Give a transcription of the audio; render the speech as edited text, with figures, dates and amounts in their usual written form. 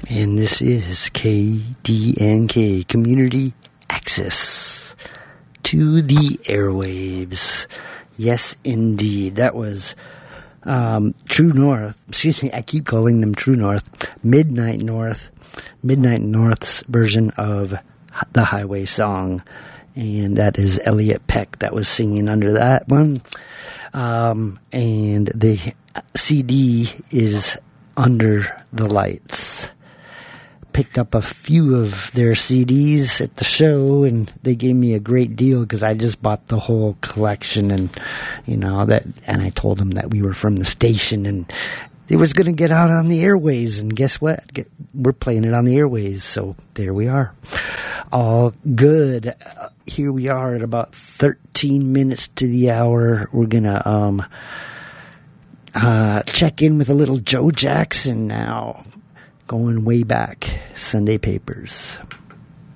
And this is KDNK, Community Access to the Airwaves. Yes, indeed. That was True North. Excuse me, I keep calling them True North. Midnight North's version of the Highway Song. And that is Elliot Peck that was singing under that one. And the CD is Under the Lights. Picked up a few of their CDs at the show, and they gave me a great deal because I just bought the whole collection, and and I told them that we were from the station and it was going to get out on the airways, and guess what? We're playing it on the airways, so there we are. All good. Here we are at about 13 minutes to the hour. We're going to check in with a little Joe Jackson now. Going way back, Sunday Papers.